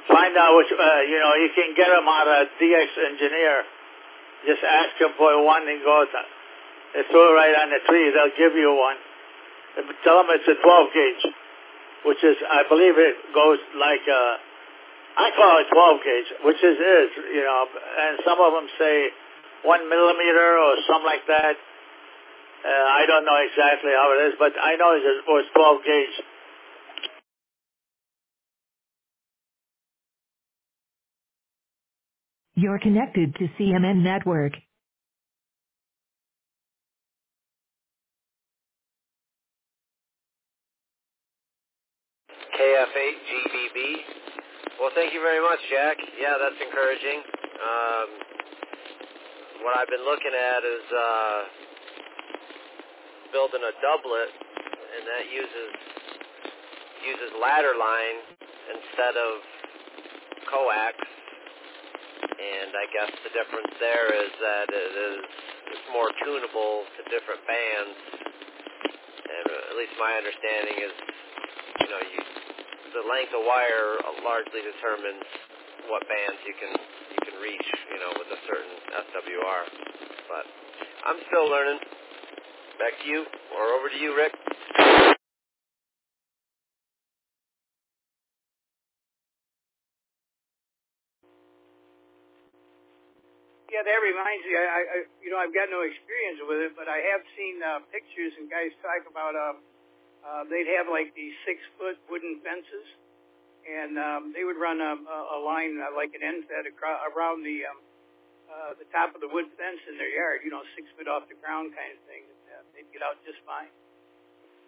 find out which, you can get them out of DX Engineer. Just ask them for one and go, they throw it right on the tree. They'll give you one. Tell them it's a 12 gauge, which is, I believe it goes like, I call it 12 gauge, which is, and some of them say 1 millimeter or something like that. I don't know exactly how it is, but I know it was 12 gauge. You're connected to CMN Network. KF8GBB. Well, thank you very much, Jack. Yeah, that's encouraging. What I've been looking at is building a doublet, and that uses ladder line instead of coax. And I guess the difference there is that it's more tunable to different bands. And at least my understanding is, the length of wire largely determines what bands you can reach, with a certain SWR. But I'm still learning. Back to you, or over to you, Rick. Yeah, that reminds me. I've got no experience with it, but I have seen pictures and guys talk about they'd have like these 6-foot wooden fences, and they would run a line like an end fed around the top of the wood fence in their yard. 6 foot off the ground kind of thing. They'd get out just fine.